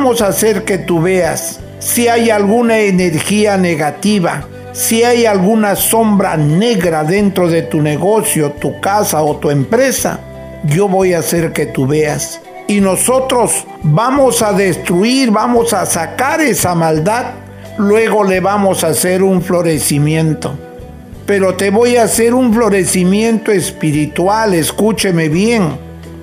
vamos a hacer que tú veas si hay alguna energía negativa, si hay alguna sombra negra dentro de tu negocio, tu casa o tu empresa. Yo voy a hacer que tú veas. Y nosotros vamos a destruir, vamos a sacar esa maldad. Luego le vamos a hacer un florecimiento. Pero te voy a hacer un florecimiento espiritual, escúcheme bien.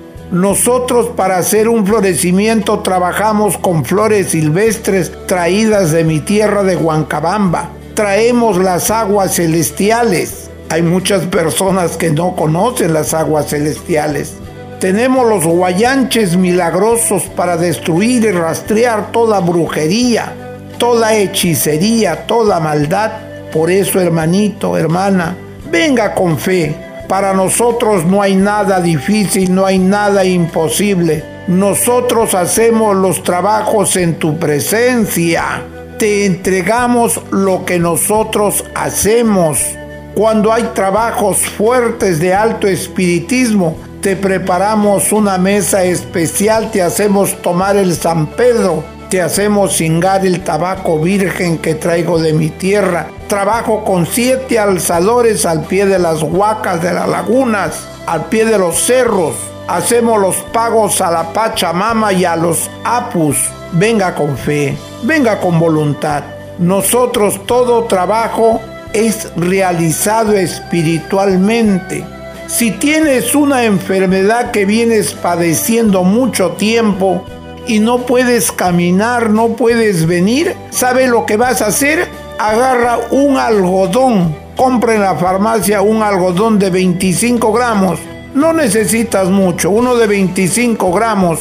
Nosotros para hacer un florecimiento trabajamos con flores silvestres traídas de mi tierra de Huancabamba. Traemos las aguas celestiales. Hay muchas personas que no conocen las aguas celestiales. Tenemos los guayanches milagrosos para destruir y rastrear toda brujería, toda hechicería, toda maldad. Por eso, hermanito, hermana, venga con fe. Para nosotros no hay nada difícil, no hay nada imposible. Nosotros hacemos los trabajos en tu presencia. Te entregamos lo que nosotros hacemos. Cuando hay trabajos fuertes de alto espiritismo, te preparamos una mesa especial, te hacemos tomar el San Pedro, te hacemos cingar el tabaco virgen que traigo de mi tierra. Trabajo con 7 alzadores al pie de las huacas de las lagunas, al pie de los cerros. Hacemos los pagos a la Pachamama y a los Apus. Venga con fe, venga con voluntad. Nosotros todo trabajo es realizado espiritualmente. Si tienes una enfermedad que vienes padeciendo mucho tiempo y no puedes caminar, no puedes venir, ¿sabe lo que vas a hacer? Agarra un algodón, compra en la farmacia un algodón de 25 gramos. No necesitas mucho, uno de 25 gramos.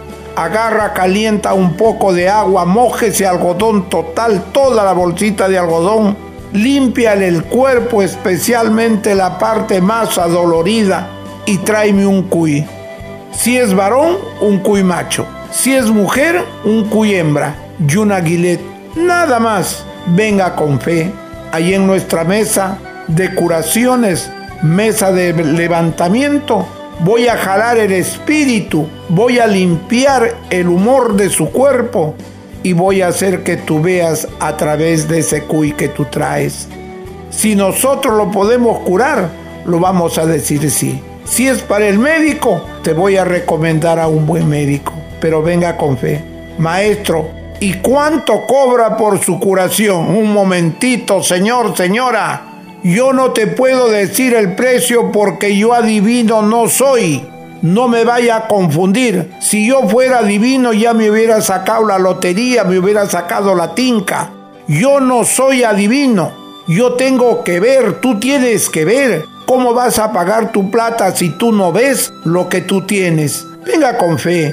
Agarra, calienta un poco de agua, moje ese algodón total, toda la bolsita de algodón. Límpiale el cuerpo, especialmente la parte más adolorida, y tráeme un cuy. Si es varón, un cuy macho. Si es mujer, un cuy hembra y un aguilet. Nada más. Venga con fe. Ahí en nuestra mesa de curaciones, mesa de levantamiento, voy a jalar el espíritu, voy a limpiar el humor de su cuerpo y voy a hacer que tú veas a través de ese cuy que tú traes. Si nosotros lo podemos curar, lo vamos a decir sí. Si es para el médico, te voy a recomendar a un buen médico, pero venga con fe. Maestro, ¿y cuánto cobra por su curación? Un momentito, señor, señora. Yo no te puedo decir el precio porque yo adivino no soy. No me vaya a confundir. Si yo fuera adivino ya me hubiera sacado la lotería, me hubiera sacado la tinca. Yo no soy adivino. Yo tengo que ver, tú tienes que ver. ¿Cómo vas a pagar tu plata si tú no ves lo que tú tienes? Venga con fe.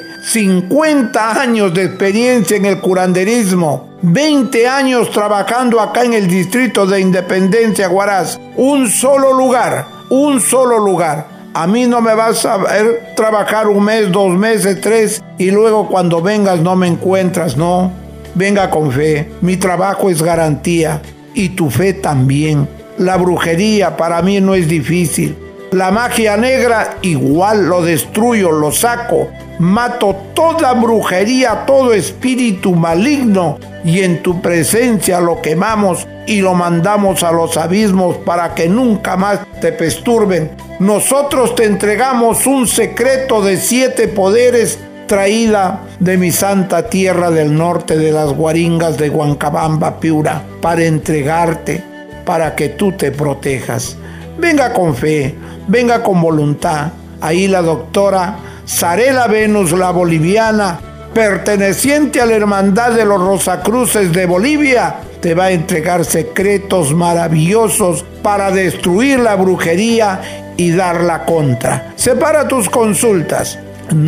50 años de experiencia en el curanderismo. 20 años trabajando acá en el distrito de Independencia, Huaraz. Un solo lugar. A mí no me vas a ver trabajar 1 mes, 2 meses, 3 y luego cuando vengas no me encuentras, no. Venga con fe. Mi trabajo es garantía y tu fe también. La brujería para mí no es difícil. La magia negra igual lo destruyo, lo saco. Mato toda brujería, todo espíritu maligno y en tu presencia lo quemamos y lo mandamos a los abismos para que nunca más te perturben. Nosotros te entregamos un secreto de 7 poderes traída de mi santa tierra del norte de las Guaringas de Huancabamba, Piura, para entregarte, para que tú te protejas. Venga con fe, venga con voluntad. Ahí la doctora Sarela Venus, la boliviana, perteneciente a la Hermandad de los Rosacruces de Bolivia, te va a entregar secretos maravillosos para destruir la brujería y dar la contra. Separa tus consultas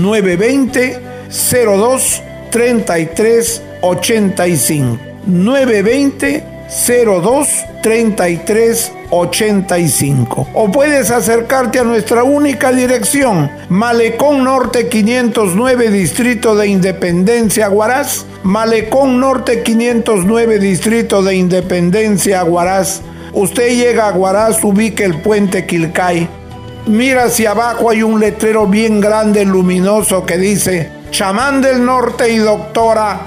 920-02-3385 920-02-3385 o puedes acercarte a nuestra única dirección, Malecón Norte 509, Distrito de Independencia, Huaraz. Malecón Norte 509, Distrito de Independencia, Huaraz. Usted llega a Huaraz, ubique el puente Quilcay. Mira hacia abajo, hay un letrero bien grande, luminoso, que dice Chamán del Norte y doctora